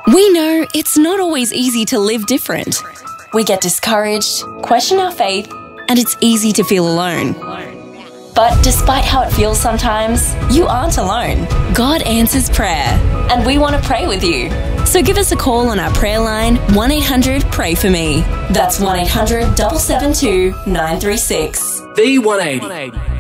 We know it's not always easy to live different. We get discouraged, question our faith, and it's easy to feel alone. But despite how it feels sometimes, you aren't alone. God answers prayer, and we want to pray with you. So give us a call on our prayer line, 1-800-PRAY-FOR-ME. That's 1-800-772-936. The 180.